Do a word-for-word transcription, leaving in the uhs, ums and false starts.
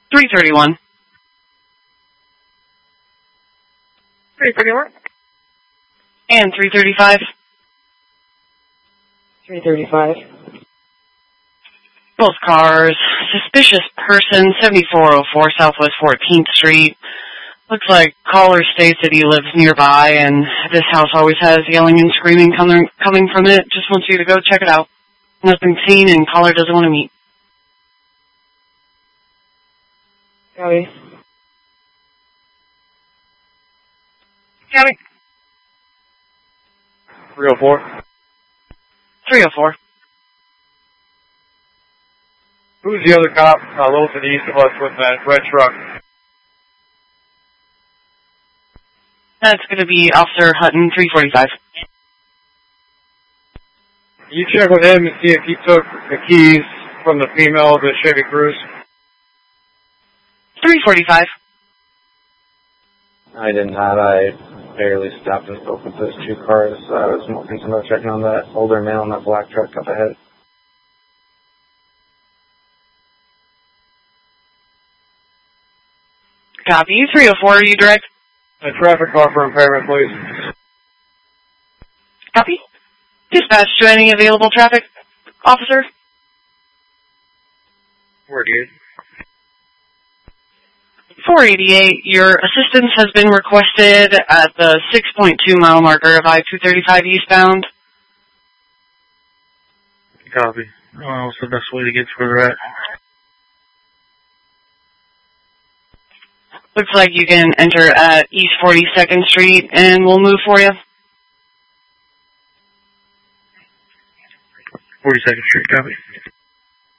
three thirty-one. three thirty-one. And three thirty-five. three thirty-five. Both cars. Suspicious person, seventy-four oh four Southwest fourteenth Street. Looks like caller states that he lives nearby, and this house always has yelling and screaming coming coming from it. Just wants you to go check it out. Nothing seen, and caller doesn't want to meet. Copy. Copy. three oh four. three oh four. Who's the other cop uh, a little to the east of us with that red truck? That's going to be Officer Hutton, three forty-five. You check with him and see if he took the keys from the female of the Chevy Cruze. three forty-five. I did not. I barely stopped and spoke with those two cars. I was more concerned about checking on that older male in that black truck up ahead. Copy. three oh four, are you direct? A traffic call for impairment, please. Copy. Dispatch to any available traffic, officer. Where, dude? four eighty-eight, your assistance has been requested at the six point two mile marker of I two thirty-five eastbound. Copy. Uh, what's the best way to get where they're at? Looks like you can enter at East forty-second Street, and we'll move for you. forty-second Street, copy.